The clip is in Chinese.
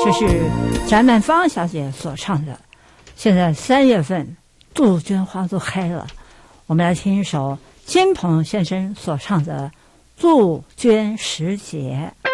这是翟曼芳小姐所唱的。现在3月份，杜鹃花都开了，我们来听一首金鹏先生所唱的《杜鹃时节》。